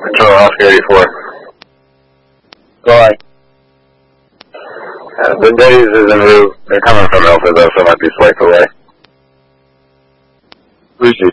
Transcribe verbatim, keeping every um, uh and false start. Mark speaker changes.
Speaker 1: Control Oscar eighty-four.
Speaker 2: Go ahead.
Speaker 1: Uh, the Days is en route. They're coming from Alpha though, so it might be slight away.
Speaker 2: Appreciate